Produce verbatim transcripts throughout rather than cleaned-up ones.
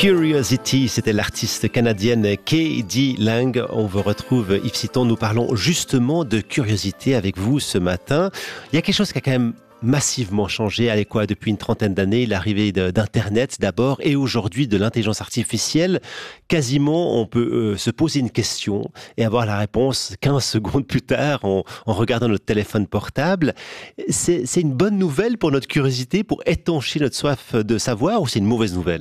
Curiosity, c'était l'artiste canadienne K.D. Lang. On vous retrouve Yves Citon. Nous parlons justement de curiosité avec vous ce matin. Il y a quelque chose qui a quand même massivement changé. Allez quoi, depuis une trentaine d'années, l'arrivée de, d'Internet d'abord et aujourd'hui de l'intelligence artificielle. Quasiment, on peut euh, se poser une question et avoir la réponse quinze secondes plus tard en, en regardant notre téléphone portable. C'est, c'est une bonne nouvelle pour notre curiosité, pour étancher notre soif de savoir, ou c'est une mauvaise nouvelle ?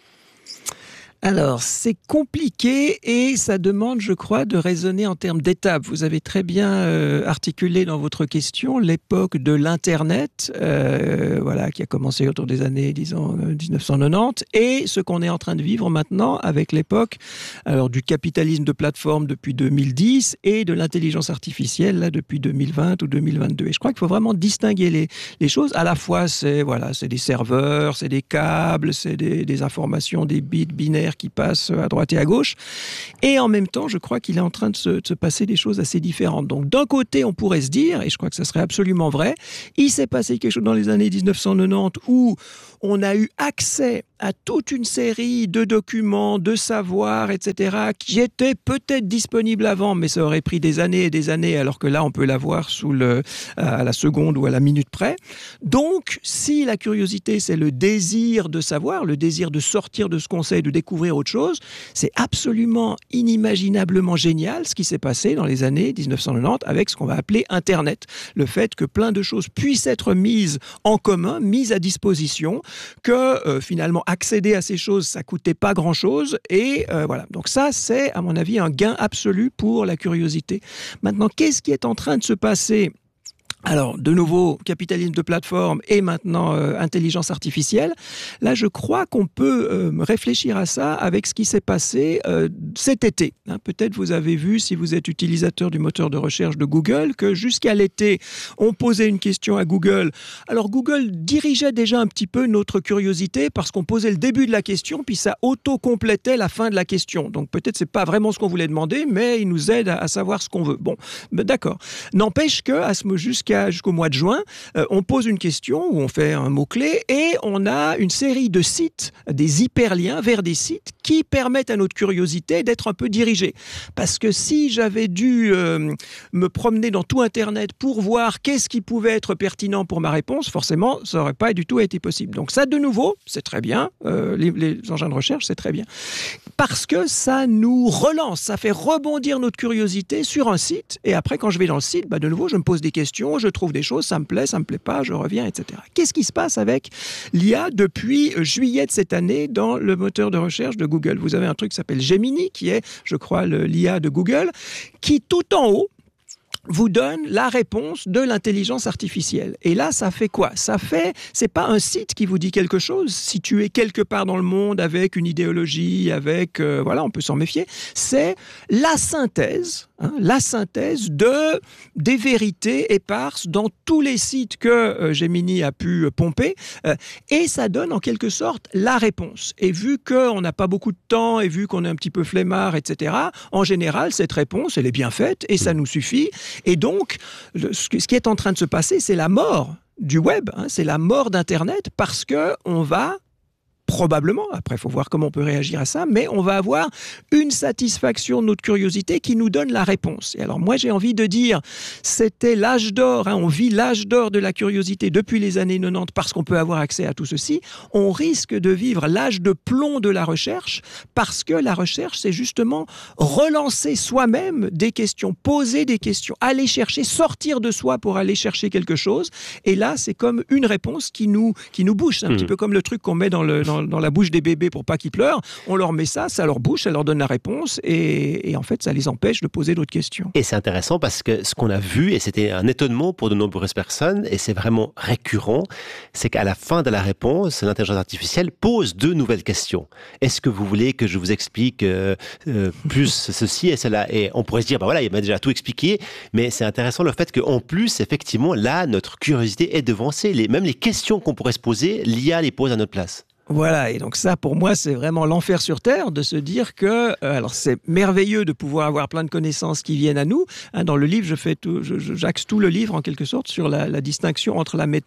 Alors, c'est compliqué et ça demande, je crois, de raisonner en termes d'étapes. Vous avez très bien euh, articulé dans votre question l'époque de l'Internet, euh, voilà, qui a commencé autour des années, disons, dix-neuf cent quatre-vingt-dix, et ce qu'on est en train de vivre maintenant avec l'époque alors, du capitalisme de plateforme depuis deux mille dix et de l'intelligence artificielle là, depuis deux mille vingt ou deux mille vingt-deux. Et je crois qu'il faut vraiment distinguer les, les choses. À la fois, c'est, voilà, c'est des serveurs, c'est des câbles, c'est des, des informations, des bits binaires qui passent à droite et à gauche. Et en même temps, je crois qu'il est en train de se, de se passer des choses assez différentes. Donc, d'un côté, on pourrait se dire, et je crois que ça serait absolument vrai, il s'est passé quelque chose dans les années dix-neuf cent quatre-vingt-dix où on a eu accès à toute une série de documents, de savoirs, et cetera, qui étaient peut-être disponibles avant, mais ça aurait pris des années et des années, alors que là, on peut l'avoir sous le, à la seconde ou à la minute près. Donc, si la curiosité, c'est le désir de savoir, le désir de sortir de ce qu'on sait, de découvrir autre chose, c'est absolument inimaginablement génial ce qui s'est passé dans les années dix-neuf cent quatre-vingt-dix avec ce qu'on va appeler Internet. Le fait que plein de choses puissent être mises en commun, mises à disposition, que euh, finalement accéder à ces choses, ça coûtait pas grand-chose, et euh, voilà. Donc ça, c'est à mon avis un gain absolu pour la curiosité. Maintenant, qu'est-ce qui est en train de se passer ? Alors, de nouveau, capitalisme de plateforme et maintenant euh, intelligence artificielle. Là, je crois qu'on peut euh, réfléchir à ça avec ce qui s'est passé euh, cet été. Hein, peut-être vous avez vu, si vous êtes utilisateur du moteur de recherche de Google, que jusqu'à l'été, on posait une question à Google. Alors, Google dirigeait déjà un petit peu notre curiosité parce qu'on posait le début de la question, puis ça auto-complétait la fin de la question. Donc, peut-être c'est pas vraiment ce qu'on voulait demander, mais il nous aide à, à savoir ce qu'on veut. Bon, ben, d'accord. N'empêche que, à ce, jusqu'à jusqu'au mois de juin, euh, on pose une question où on fait un mot-clé et on a une série de sites, des hyperliens vers des sites qui permettent à notre curiosité d'être un peu dirigée. Parce que si j'avais dû euh, me promener dans tout Internet pour voir qu'est-ce qui pouvait être pertinent pour ma réponse, forcément, ça n'aurait pas du tout été possible. Donc ça, de nouveau, c'est très bien. Euh, les, les engins de recherche, c'est très bien. Parce que ça nous relance, ça fait rebondir notre curiosité sur un site. Et après, quand je vais dans le site, bah, de nouveau, je me pose des questions, je trouve des choses, ça me plaît, ça me plaît pas, je reviens, et cetera. Qu'est-ce qui se passe avec l'I A depuis juillet de cette année dans le moteur de recherche de Google ? Vous avez un truc qui s'appelle Gemini, qui est, je crois, le, l'I A de Google, qui tout en haut vous donne la réponse de l'intelligence artificielle. Et là, ça fait quoi ? Ça fait, c'est pas un site qui vous dit quelque chose, situé quelque part dans le monde avec une idéologie, avec, euh, voilà, on peut s'en méfier. C'est la synthèse, hein, la synthèse de, des vérités éparses dans tous les sites que euh, Gemini a pu euh, pomper, euh, et ça donne en quelque sorte la réponse. Et vu qu'on n'a pas beaucoup de temps, et vu qu'on est un petit peu flemmard, et cetera, en général, cette réponse, elle est bien faite, et ça nous suffit. Et donc, le, ce qui est en train de se passer, c'est la mort du web, hein, c'est la mort d'Internet, parce qu'on va probablement, après il faut voir comment on peut réagir à ça, mais on va avoir une satisfaction de notre curiosité qui nous donne la réponse. Et alors moi j'ai envie de dire, c'était l'âge d'or, hein, on vit l'âge d'or de la curiosité depuis les années quatre-vingt-dix parce qu'on peut avoir accès à tout ceci. On risque de vivre l'âge de plomb de la recherche parce que la recherche c'est justement relancer soi-même des questions, poser des questions, aller chercher, sortir de soi pour aller chercher quelque chose. Et là c'est comme une réponse qui nous, qui nous bouge, c'est un mmh. petit peu comme le truc qu'on met dans le dans dans la bouche des bébés pour pas qu'ils pleurent, on leur met ça, ça leur bouche, ça leur donne la réponse et, et en fait ça les empêche de poser d'autres questions. Et c'est intéressant parce que ce qu'on a vu, et c'était un étonnement pour de nombreuses personnes, et c'est vraiment récurrent, c'est qu'à la fin de la réponse, l'intelligence artificielle pose deux nouvelles questions. Est-ce que vous voulez que je vous explique euh, euh, plus ceci et cela ? Et on pourrait se dire, bah voilà, il m'a déjà tout expliqué, mais c'est intéressant le fait qu'en plus, effectivement, là, notre curiosité est devancée. Les, même les questions qu'on pourrait se poser, l'I A les pose à notre place. Voilà, et donc ça, pour moi, c'est vraiment l'enfer sur Terre de se dire que, euh, alors c'est merveilleux de pouvoir avoir plein de connaissances qui viennent à nous. Hein, dans le livre, je fais tout, je, j'axe tout le livre en quelque sorte sur la, la distinction entre la méthode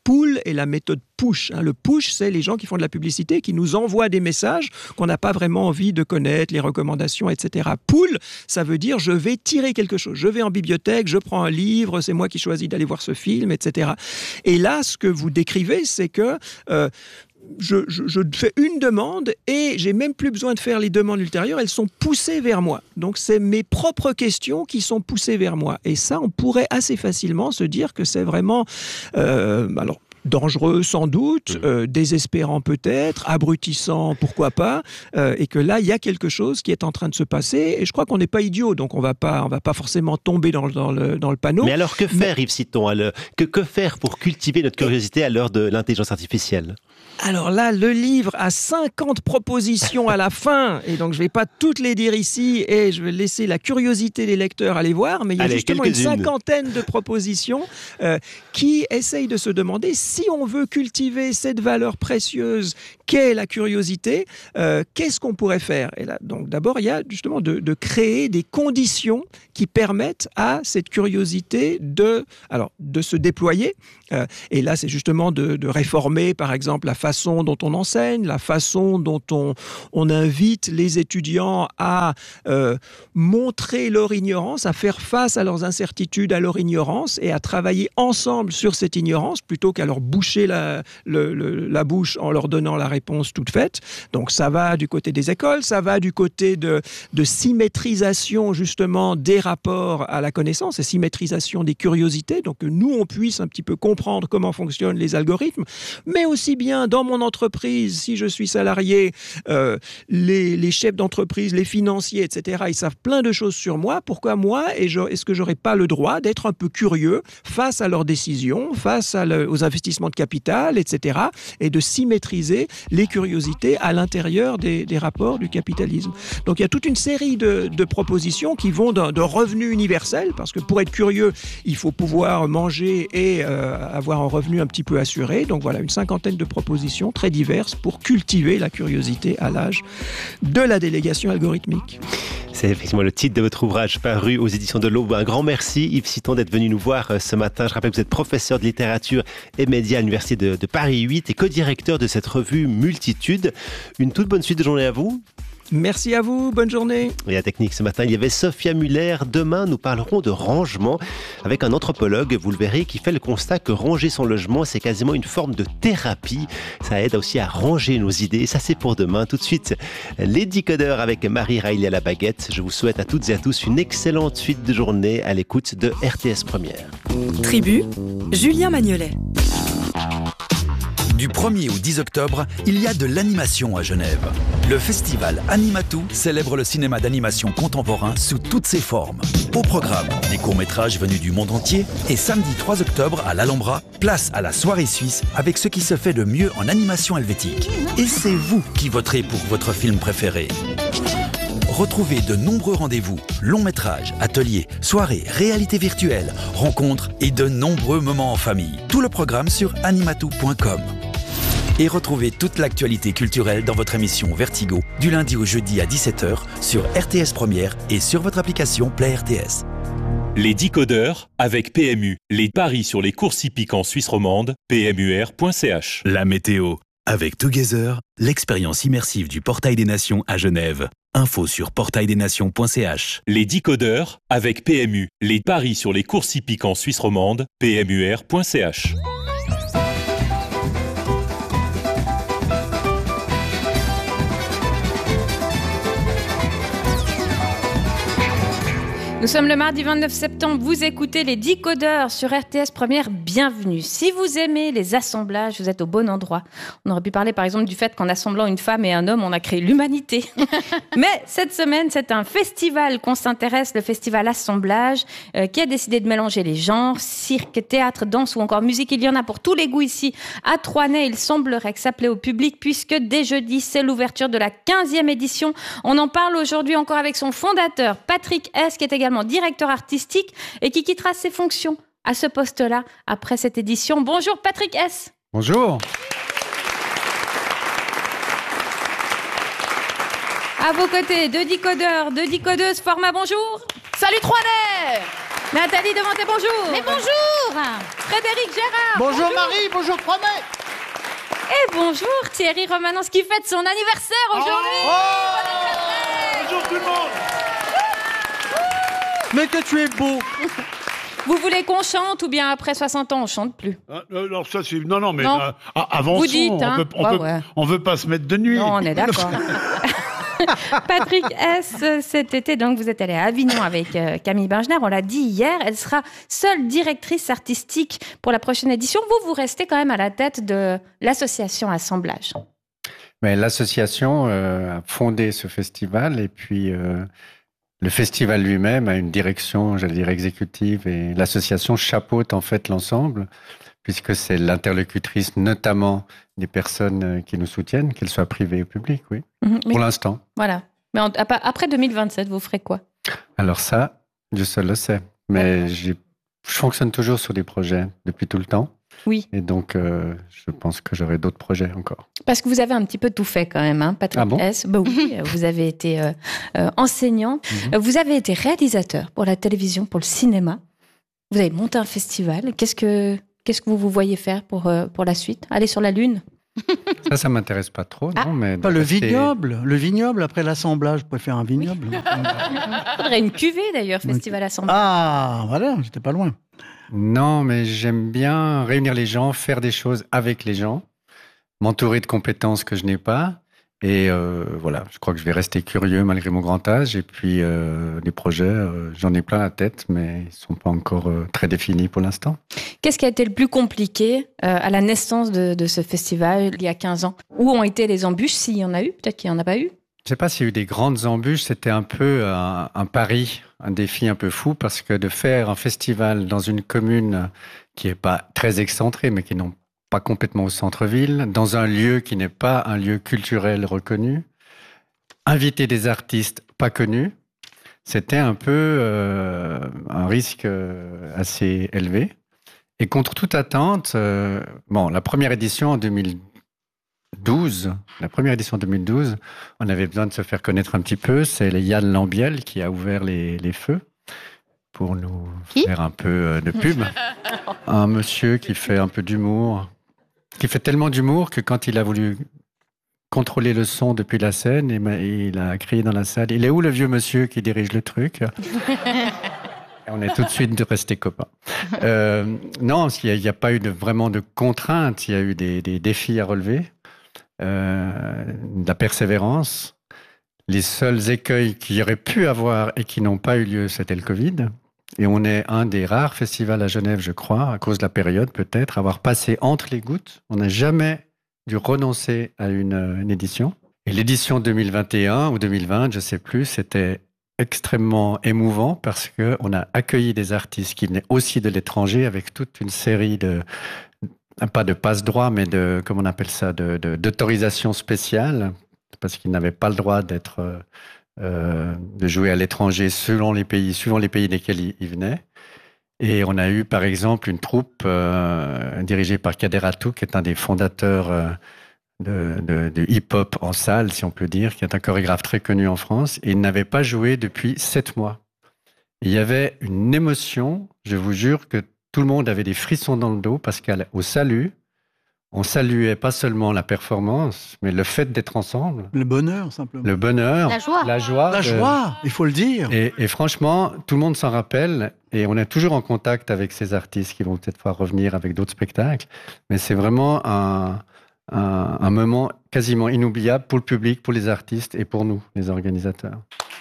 pull et la méthode push. Le push, c'est les gens qui font de la publicité, qui nous envoient des messages qu'on n'a pas vraiment envie de connaître, les recommandations, et cetera. Pull, ça veut dire je vais tirer quelque chose. Je vais en bibliothèque, je prends un livre, c'est moi qui choisis d'aller voir ce film, et cetera. Et là, ce que vous décrivez, c'est que euh, Je, je, je fais une demande et j'ai même plus besoin de faire les demandes ultérieures, elles sont poussées vers moi. Donc c'est mes propres questions qui sont poussées vers moi. Et ça, on pourrait assez facilement se dire que c'est vraiment... Euh, alors, dangereux sans doute, euh, désespérant peut-être, abrutissant pourquoi pas, euh, et que là il y a quelque chose qui est en train de se passer, et je crois qu'on n'est pas idiot, donc on va pas, on va pas forcément tomber dans, dans, le, dans le panneau. Mais alors que faire, Mais... Yves Citon, que, que faire pour cultiver notre curiosité à l'heure de l'intelligence artificielle ? Alors là, le livre a cinquante propositions à la fin, et donc je ne vais pas toutes les dire ici, et je vais laisser la curiosité des lecteurs aller voir, mais il y a Allez, justement une cinquantaine de propositions euh, qui essayent de se demander si on veut cultiver cette valeur précieuse qu'est la curiosité, euh, qu'est-ce qu'on pourrait faire ? Et là, donc d'abord, il y a justement de, de créer des conditions qui permettent à cette curiosité de, alors, de se déployer. Euh, et là, c'est justement de, de réformer, par exemple, la façon dont on enseigne, la façon dont on, on invite les étudiants à euh, montrer leur ignorance, à faire face à leurs incertitudes, à leur ignorance, et à travailler ensemble sur cette ignorance, plutôt qu'à leur boucher la, le, le, la bouche en leur donnant la réponse toute faite. Donc ça va du côté des écoles, ça va du côté de, de symétrisation justement des rapports à la connaissance et symétrisation des curiosités, donc que nous on puisse un petit peu comprendre comment fonctionnent les algorithmes, mais aussi bien dans mon entreprise, si je suis salarié, euh, les, les chefs d'entreprise, les financiers, et cetera, ils savent plein de choses sur moi. Pourquoi moi, et je, est-ce que j'aurais pas le droit d'être un peu curieux face à leurs décisions, face à le, aux investissements de capital, et cetera, et de symétriser les curiosités à l'intérieur des, des rapports du capitalisme. Donc il y a toute une série de, de propositions qui vont d'un, de revenus universels, parce que pour être curieux, il faut pouvoir manger et euh, avoir un revenu un petit peu assuré. Donc voilà, une cinquantaine de propositions très diverses pour cultiver la curiosité à l'âge de la délégation algorithmique. C'est effectivement le titre de votre ouvrage paru aux éditions de l'Aube. Un grand merci Yves Citon d'être venu nous voir ce matin. Je rappelle que vous êtes professeur de littérature et médias à l'Université de, de Paris huit et co-directeur de cette revue Multitude. Une toute bonne suite de journée à vous. Merci à vous, bonne journée. Et à Technique ce matin, il y avait Sophia Muller. Demain, nous parlerons de rangement avec un anthropologue, vous le verrez, qui fait le constat que ranger son logement, c'est quasiment une forme de thérapie. Ça aide aussi à ranger nos idées. Ça, c'est pour demain. Tout de suite, les décodeurs avec Marie Riley à la baguette. Je vous souhaite à toutes et à tous une excellente suite de journée à l'écoute de R T S Première. Tribu, Julien Magnolet. Du premier au dix octobre, il y a de l'animation à Genève. Le festival Animatou célèbre le cinéma d'animation contemporain sous toutes ses formes. Au programme, des courts-métrages venus du monde entier et samedi trois octobre à l'Alhambra, place à la soirée suisse avec ce qui se fait de mieux en animation helvétique. Et c'est vous qui voterez pour votre film préféré. Retrouvez de nombreux rendez-vous, longs métrages, ateliers, soirées, réalité virtuelle, rencontres et de nombreux moments en famille. Tout le programme sur animatou point com. Et retrouvez toute l'actualité culturelle dans votre émission Vertigo, du lundi au jeudi à dix-sept heures sur R T S Première et sur votre application Play R T S. Les décodeurs avec P M U, les paris sur les courses hippiques en Suisse romande, p m u r point c h. La météo, avec Together, l'expérience immersive du Portail des Nations à Genève. Info sur portail des nations point c h. Les décodeurs avec P M U, les paris sur les courses hippiques en Suisse romande, p m u r point c h. Nous sommes le mardi vingt-neuf septembre, vous écoutez les décodeurs sur R T S Première, bienvenue. Si vous aimez les assemblages, vous êtes au bon endroit. On aurait pu parler par exemple du fait qu'en assemblant une femme et un homme, on a créé l'humanité. Mais cette semaine, c'est un festival qu'on s'intéresse, le festival Assemblage, euh, qui a décidé de mélanger les genres, cirque, théâtre, danse ou encore musique. Il y en a pour tous les goûts ici. À Troisnay, il semblerait que ça plaît au public puisque dès jeudi, c'est l'ouverture de la quinzième édition. On en parle aujourd'hui encore avec son fondateur, Patrick S, qui est également directeur artistique et qui quittera ses fonctions à ce poste-là après cette édition. Bonjour Patrick S. Bonjour. À vos côtés, deux décodeurs, deux décodeuses, format bonjour. Salut Troisnay. Nathalie Devanté, bonjour. Mais bonjour. Frédéric Gérard. Bonjour, bonjour. Marie, bonjour Promet. Et bonjour Thierry Romanens qui fête son anniversaire aujourd'hui. Oh, oh bonjour tout le monde. Mais que tu es beau. Vous voulez qu'on chante ou bien après soixante ans on chante plus? ah, Alors ça c'est non non mais non. Euh, avançons. Vous dites, hein. On peut, on, ouais, peut, ouais. on veut pas se mettre de nuit. Non, on est d'accord. Patrick S, cet été, donc vous êtes allé à Avignon avec euh, Camille Bengener, on l'a dit hier, elle sera seule directrice artistique pour la prochaine édition. Vous, vous restez quand même à la tête de l'association Assemblage. Mais l'association euh, a fondé ce festival et puis euh, le festival lui-même a une direction, j'allais dire exécutive, et l'association chapeaute en fait l'ensemble, puisque c'est l'interlocutrice notamment des personnes qui nous soutiennent, qu'elles soient privées ou publiques, oui, mmh, pour l'instant. Voilà. Mais en, après deux mille vingt-sept, vous ferez quoi? Alors ça, Dieu seul le sait. Mais j'ai, je fonctionne toujours sur des projets depuis tout le temps. Oui. Et donc, euh, je pense que j'aurai d'autres projets encore. Parce que vous avez un petit peu tout fait quand même, hein, Patrick ah bon S. Bah oui, vous avez été euh, euh, enseignant, mmh. vous avez été réalisateur pour la télévision, pour le cinéma. Vous avez monté un festival. Qu'est-ce que... Qu'est-ce que vous vous voyez faire pour, euh, pour la suite? Aller sur la Lune? Ça, ça m'intéresse pas trop, non, ah. mais... Pas le rester... vignoble, le vignoble après l'assemblage, je préfère un vignoble. Il faudrait une cuvée d'ailleurs, Festival Assemblage. Ah, voilà, j'étais pas loin. Non, mais j'aime bien réunir les gens, faire des choses avec les gens, m'entourer de compétences que je n'ai pas. Et euh, voilà, je crois que je vais rester curieux malgré mon grand âge. Et puis, euh, les projets, euh, j'en ai plein la tête, mais ils ne sont pas encore euh, très définis pour l'instant. Qu'est-ce qui a été le plus compliqué euh, à la naissance de, de ce festival, il y a quinze ans? Où ont été les embûches, s'il y en a eu? Peut-être qu'il n'y en a pas eu? Je ne sais pas s'il y a eu des grandes embûches. C'était un peu un, un pari, un défi un peu fou, parce que de faire un festival dans une commune qui n'est pas très excentrée, mais qui n'ont pas complètement au centre-ville, dans un lieu qui n'est pas un lieu culturel reconnu, inviter des artistes pas connus, c'était un peu euh, un risque euh, assez élevé. Et contre toute attente, euh, bon, la première édition en deux mille douze, la première édition en deux mille douze, on avait besoin de se faire connaître un petit peu. C'est Yann Lambiel qui a ouvert les, les feux pour nous qui faire un peu de pub. Un monsieur qui fait un peu d'humour, qui fait tellement d'humour que quand il a voulu contrôler le son depuis la scène, il a crié dans la salle, il est où le vieux monsieur qui dirige le truc? Et on est tout de suite restés copains. Euh, non, il n'y a, a pas eu de, vraiment de contraintes, il y a eu des, des défis à relever, euh, de la persévérance. Les seuls écueils qu'il y aurait pu avoir et qui n'ont pas eu lieu, c'était le Covid. Et on est un des rares festivals à Genève, je crois, à cause de la période peut-être, avoir passé entre les gouttes. On n'a jamais dû renoncer à une, une édition. Et l'édition deux mille vingt et un ou deux mille vingt, je ne sais plus, c'était extrêmement émouvant parce qu'on a accueilli des artistes qui venaient aussi de l'étranger avec toute une série de, pas de passe-droit, mais de, comment on appelle ça, de, de, d'autorisations spéciales, parce qu'ils n'avaient pas le droit d'être... Euh, de jouer à l'étranger selon les pays, suivant les pays desquels ils, ils venaient. Et on a eu, par exemple, une troupe euh, dirigée par Kader Atou, qui est un des fondateurs euh, de, de, de hip-hop en salle, si on peut dire, qui est un chorégraphe très connu en France. Et il n'avait pas joué depuis sept mois. Et il y avait une émotion, je vous jure que tout le monde avait des frissons dans le dos, parce qu'au salut, on saluait pas seulement la performance, mais le fait d'être ensemble. Le bonheur, simplement. Le bonheur. La joie. La joie. La de... joie, il faut le dire. Et, et franchement, tout le monde s'en rappelle. Et on est toujours en contact avec ces artistes qui vont peut-être pouvoir revenir avec d'autres spectacles. Mais c'est vraiment un, un, un moment quasiment inoubliable pour le public, pour les artistes et pour nous, les organisateurs.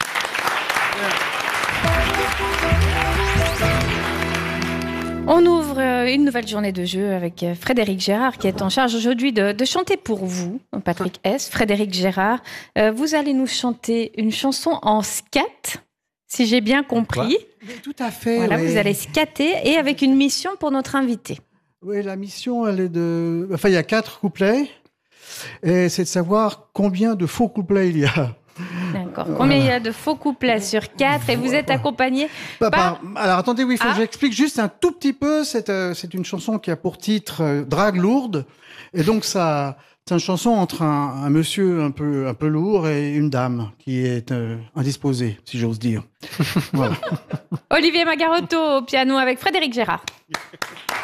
On ouvre une nouvelle journée de jeu avec Frédéric Gérard qui est en charge aujourd'hui de, de chanter pour vous, Patrick S. Frédéric Gérard, euh, vous allez nous chanter une chanson en scat, si j'ai bien compris. Oui, tout à fait. Voilà, oui. Vous allez scatter et avec une mission pour notre invité. Oui, la mission, elle est de... Enfin, il y a quatre couplets et c'est de savoir combien de faux couplets il y a. encore. Combien il y a de faux couplets sur quatre et vous êtes accompagné Bah, par... bah, alors attendez, oui, il faut Ah. que j'explique juste un tout petit peu. C'est, euh, c'est une chanson qui a pour titre euh, Drague lourde. Et donc, ça, c'est une chanson entre un, un monsieur un peu, un peu lourd et une dame qui est euh, indisposée, si j'ose dire. Voilà. Olivier Magarotto au piano avec Frédéric Gérard.